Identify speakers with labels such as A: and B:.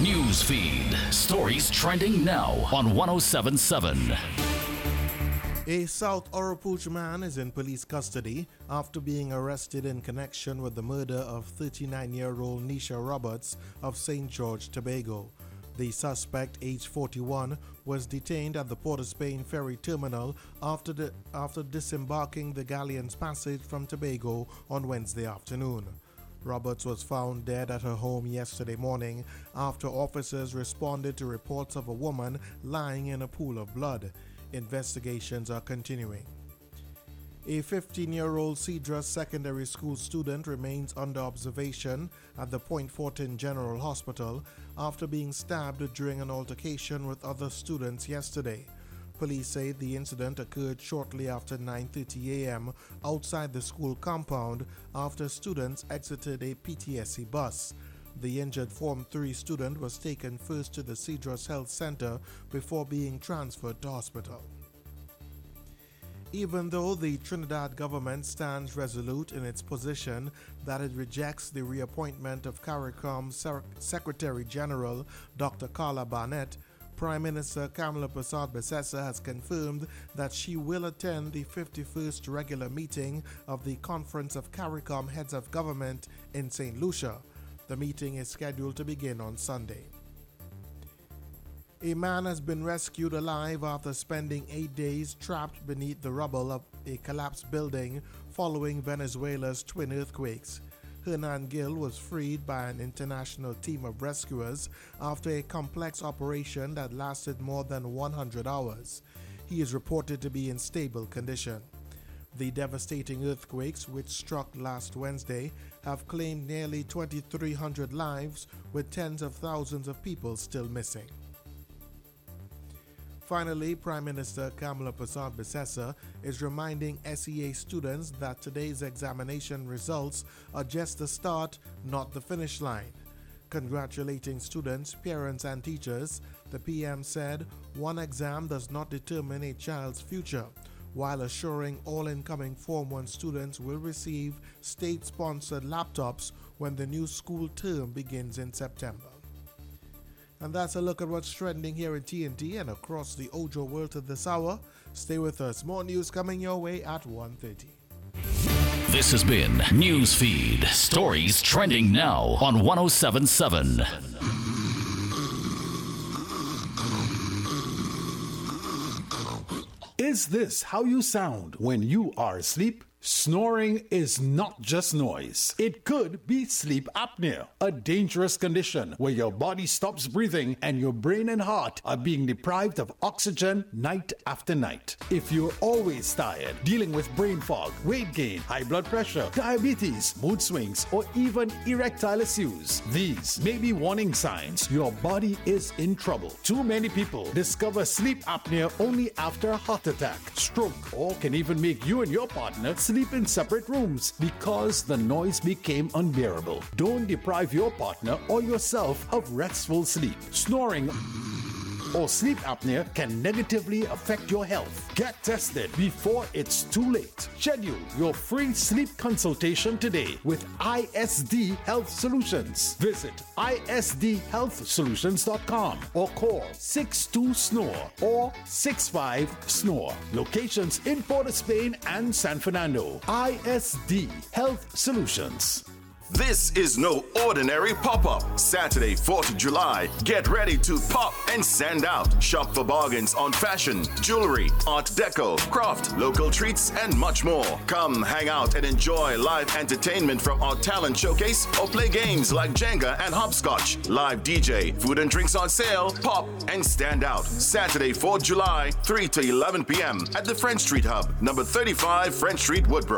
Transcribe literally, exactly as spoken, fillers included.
A: News feed. Stories trending now on one oh seven point seven.
B: A South Oropouche man is in police custody after being arrested in connection with the murder of thirty-nine-year-old Nisha Roberts of Saint George, Tobago. The suspect, aged forty-one, was detained at the Port of Spain ferry terminal after, the, after disembarking the Galleon's Passage from Tobago on Wednesday afternoon. Roberts was found dead at her home yesterday morning after officers responded to reports of a woman lying in a pool of blood. Investigations are continuing. A fifteen-year-old Cedras Secondary School student remains under observation at the Point Fortin General Hospital after being stabbed during an altercation with other students yesterday. Police say the incident occurred shortly after nine thirty a.m. outside the school compound after students exited a P T S C bus. The injured Form three student was taken first to the Cedras Health Center before being transferred to hospital. Even though the Trinidad government stands resolute in its position that it rejects the reappointment of CARICOM Secretary General Doctor Carla Barnett, Prime Minister Kamala Persad-Bissessar has confirmed that she will attend the fifty-first regular meeting of the Conference of CARICOM Heads of Government in Saint Lucia. The meeting is scheduled to begin on Sunday. A man has been rescued alive after spending eight days trapped beneath the rubble of a collapsed building following Venezuela's twin earthquakes. Hernan Gil was freed by an international team of rescuers after a complex operation that lasted more than one hundred hours. He is reported to be in stable condition. The devastating earthquakes, which struck last Wednesday, have claimed nearly twenty-three hundred lives, with tens of thousands of people still missing. Finally, Prime Minister Kamala Persad-Bissessar is reminding S E A students that today's examination results are just the start, not the finish line. Congratulating students, parents, and teachers, the P M said, "One exam does not determine a child's future," while assuring all incoming Form one students will receive state-sponsored laptops when the new school term begins in September. And that's a look at what's trending here in T N T and across the Ojo world to this hour. Stay with us. More news coming your way at one thirty.
A: This has been Newsfeed. Stories trending now on one oh seven point seven.
C: Is this how you sound when you are asleep? Snoring is not just noise. It could be sleep apnea, a dangerous condition where your body stops breathing and your brain and heart are being deprived of oxygen night after night. If you're always tired, dealing with brain fog, weight gain, high blood pressure, diabetes, mood swings, or even erectile issues, these may be warning signs your body is in trouble. Too many people discover sleep apnea only after a heart attack, stroke, or can even make you and your partner sleep in separate rooms because the noise became unbearable. Don't deprive your partner or yourself of restful sleep. Snoring or sleep apnea can negatively affect your health. Get tested before it's too late. Schedule your free sleep consultation today with I S D Health Solutions. Visit I S D health solutions dot com or call six two S N O R or six five S N O R. Locations in Port of Spain and San Fernando. I S D Health Solutions.
D: This is no ordinary pop-up. Saturday, fourth of July. Get ready to pop and stand out. Shop for bargains on fashion, jewelry, art deco, craft, local treats, and much more. Come hang out and enjoy live entertainment from our talent showcase or play games like Jenga and hopscotch. Live D J, food and drinks on sale, pop and stand out. Saturday, fourth of July, three to eleven p.m. at the French Street Hub, number thirty-five French Street, Woodbrook.